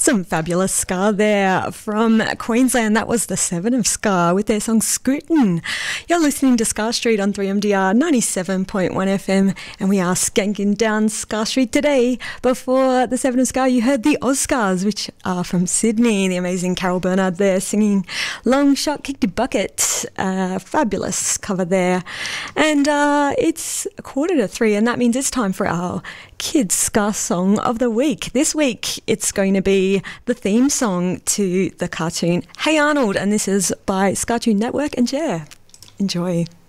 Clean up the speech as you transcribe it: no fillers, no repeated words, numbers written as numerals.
Some fabulous ska there from Queensland. That was the Seven of Ska with their song Scrutin. You're listening to Ska Street on 3MDR 97.1 FM, and we are skanking down Ska Street today. Before the Seven of Ska, you heard the Oscars, which are from Sydney. The amazing Carol Bernard there singing Long Shot Kicked a Bucket. Fabulous cover there. And it's 2:45, and that means it's time for our Kids Ska Song of the Week. This week, it's going to be the theme song to the cartoon Hey Arnold, and this is by Scartoon Network and Jer. Enjoy.